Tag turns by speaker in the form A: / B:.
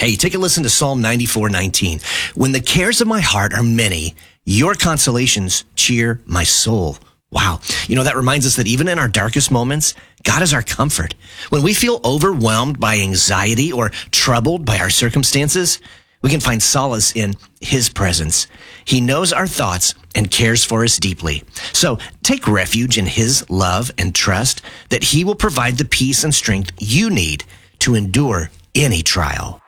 A: Hey, take a listen to Psalm 94:19. When the cares of my heart are many, your consolations cheer my soul. Wow. That reminds us that even in our darkest moments, God is our comfort. When we feel overwhelmed by anxiety or troubled by our circumstances, we can find solace in his presence. He knows our thoughts and cares for us deeply. So take refuge in his love and trust that he will provide the peace and strength you need to endure any trial.